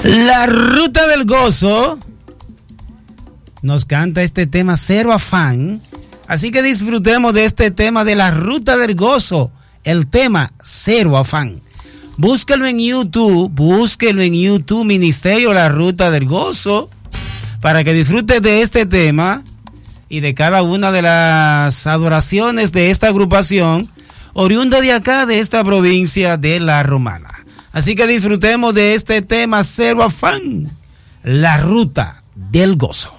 La Ruta del Gozo nos canta este tema Cero Afán. Así que disfrutemos de este tema de la Ruta del Gozo, el tema Cero Afán. Búsquelo en YouTube, Ministerio La Ruta del Gozo, para que disfrutes de este tema y de cada una de las adoraciones de esta agrupación, oriunda de acá, de esta provincia de La Romana. Así que disfrutemos de este tema Cero Afán, la Ruta del Gozo.